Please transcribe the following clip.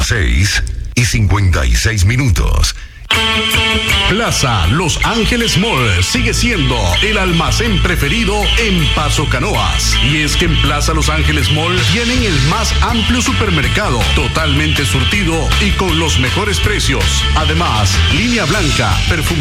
6:56. Plaza Los Ángeles Mall sigue siendo el almacén preferido en Paso Canoas. Y es que en Plaza Los Ángeles Mall tienen el más amplio supermercado, totalmente surtido y con los mejores precios. Además, línea blanca, perfumería